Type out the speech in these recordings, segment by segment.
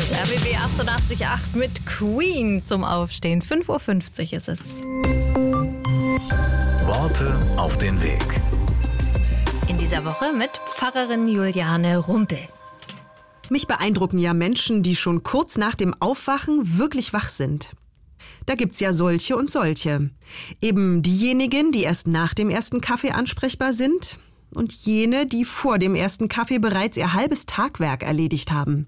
RBB 88.8 mit Queen zum Aufstehen. 5:50 Uhr ist es. Worte auf den Weg. In dieser Woche mit Pfarrerin Juliane Rumpel. Mich beeindrucken ja Menschen, die schon kurz nach dem Aufwachen wirklich wach sind. Da gibt's ja solche und solche. Eben diejenigen, die erst nach dem ersten Kaffee ansprechbar sind und jene, die vor dem ersten Kaffee bereits ihr halbes Tagwerk erledigt haben.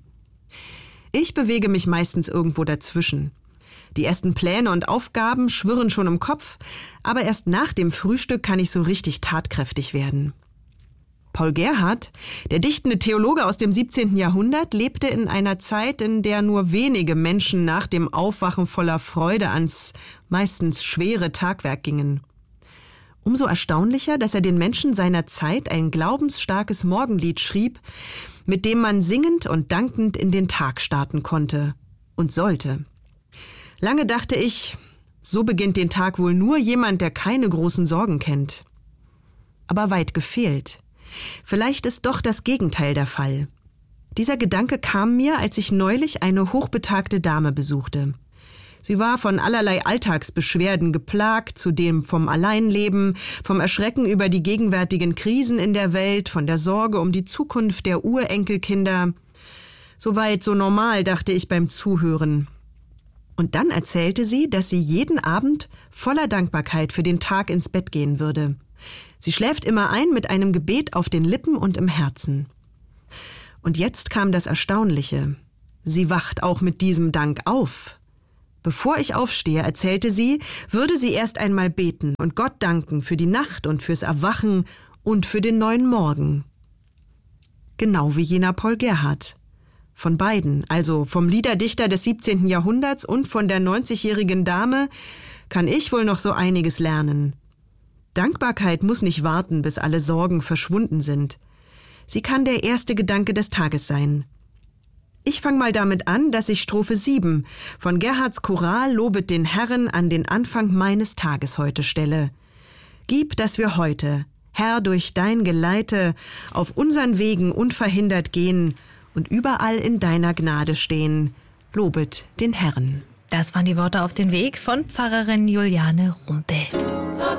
Ich bewege mich meistens irgendwo dazwischen. Die ersten Pläne und Aufgaben schwirren schon im Kopf, aber erst nach dem Frühstück kann ich so richtig tatkräftig werden. Paul Gerhardt, der dichtende Theologe aus dem 17. Jahrhundert, lebte in einer Zeit, in der nur wenige Menschen nach dem Aufwachen voller Freude ans meistens schwere Tagwerk gingen. Umso erstaunlicher, dass er den Menschen seiner Zeit ein glaubensstarkes Morgenlied schrieb, mit dem man singend und dankend in den Tag starten konnte und sollte. Lange dachte ich, so beginnt den Tag wohl nur jemand, der keine großen Sorgen kennt. Aber weit gefehlt. Vielleicht ist doch das Gegenteil der Fall. Dieser Gedanke kam mir, als ich neulich eine hochbetagte Dame besuchte. Sie war von allerlei Alltagsbeschwerden geplagt, zudem vom Alleinleben, vom Erschrecken über die gegenwärtigen Krisen in der Welt, von der Sorge um die Zukunft der Urenkelkinder. Soweit so normal, dachte ich beim Zuhören. Und dann erzählte sie, dass sie jeden Abend voller Dankbarkeit für den Tag ins Bett gehen würde. Sie schläft immer ein mit einem Gebet auf den Lippen und im Herzen. Und jetzt kam das Erstaunliche. Sie wacht auch mit diesem Dank auf. Bevor ich aufstehe, erzählte sie, würde sie erst einmal beten und Gott danken für die Nacht und fürs Erwachen und für den neuen Morgen. Genau wie jener Paul Gerhardt. Von beiden, also vom Liederdichter des 17. Jahrhunderts und von der 90-jährigen Dame, kann ich wohl noch so einiges lernen. Dankbarkeit muss nicht warten, bis alle Sorgen verschwunden sind. Sie kann der erste Gedanke des Tages sein. Ich fange mal damit an, dass ich Strophe 7 von Gerhardts Choral Lobet den Herren an den Anfang meines Tages heute stelle. Gib, dass wir heute, Herr, durch dein Geleite auf unseren Wegen unverhindert gehen und überall in deiner Gnade stehen. Lobet den Herren. Das waren die Worte auf den Weg von Pfarrerin Juliane Rumpel.